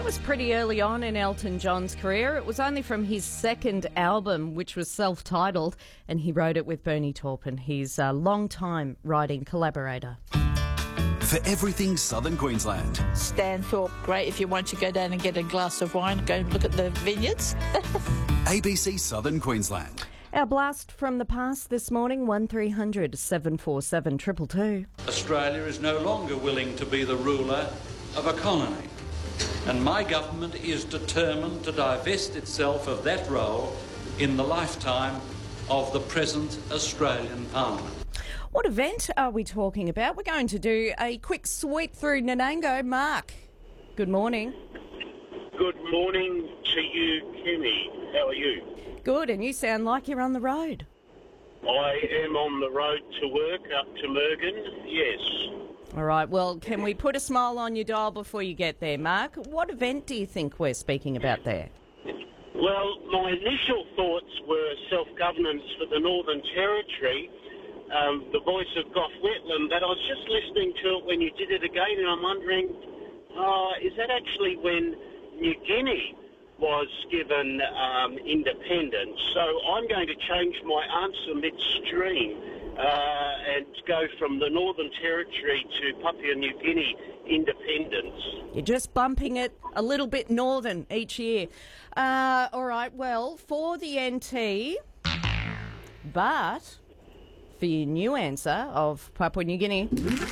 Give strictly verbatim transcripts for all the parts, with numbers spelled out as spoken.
was pretty early on in Elton John's career. It was only from his second album, which was self-titled, and he wrote it with Bernie Taupin, his uh, long-time writing collaborator. For everything Southern Queensland. Stanthorpe, great if you want to go down and get a glass of wine, go and look at the vineyards. A B C Southern Queensland. Our blast from the past this morning, one three hundred seven four seven two two two. Australia is no longer willing to be the ruler of a colony, and my government is determined to divest itself of that role in the lifetime of the present Australian Parliament. What event are we talking about? We're going to do a quick sweep through Nanango. Mark, good morning. Good morning to you, Kimmy. How are you? Good, and you sound like you're on the road. I am on the road to work up to Mergen, yes. All right, well, can we put a smile on your dial before you get there, Mark? What event do you think we're speaking about there? Well, my initial thoughts were self-governance for the Northern Territory, um, the voice of Gough Whitlam, but I was just listening to it when you did it again, and I'm wondering, uh, is that actually when New Guinea was given um, independence? So I'm going to change my answer midstream uh, and go from the Northern Territory to Papua New Guinea independence. You're just bumping it a little bit northern each year. Uh, all right, well, for the N T, but for your new answer of Papua New Guinea,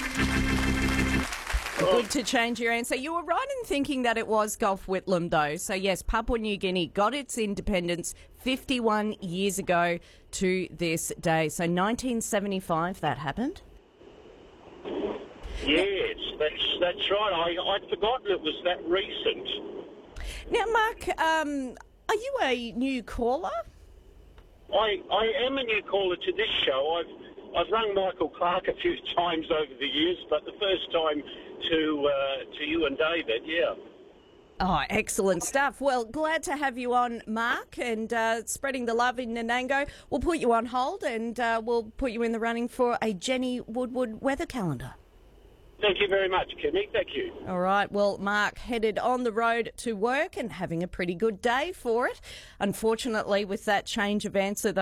good to change your answer. You were right in thinking that it was Gough Whitlam, though. So, yes, Papua New Guinea got its independence fifty-one years ago to this day. So, nineteen seventy-five, that happened? Yes, that's that's right. I, I'd forgotten it was that recent. Now, Mark, um, are you a new caller? I, I am a new caller to this show. I've I've rung Michael Clark a few times over the years, but the first time to uh, to you and David, yeah. Oh, excellent stuff. Well, glad to have you on, Mark, and uh, spreading the love in Nanango. We'll put you on hold and uh, we'll put you in the running for a Jenny Woodward weather calendar. Thank you very much, Kimmy. Thank you. All right. Well, Mark headed on the road to work and having a pretty good day for it. Unfortunately, with that change of answer, though,